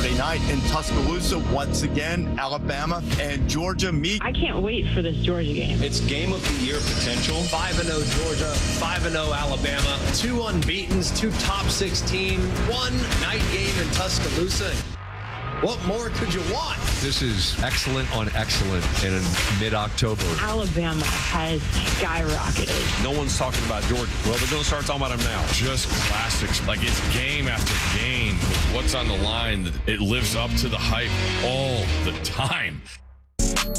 Saturday night in Tuscaloosa. Once again, Alabama and Georgia meet. I can't wait for this Georgia game. It's game of the year potential. 5-0 Georgia, 5-0 Alabama, 2 unbeatens, 2 top 16, 1 night game in Tuscaloosa. What more could you want? This is excellent on excellent in mid-October. Alabama has skyrocketed. No one's talking about Georgia. Well, they're going to start talking about them now. Just classics. Like, it's game after game. What's on the line? It lives up to the hype all the time.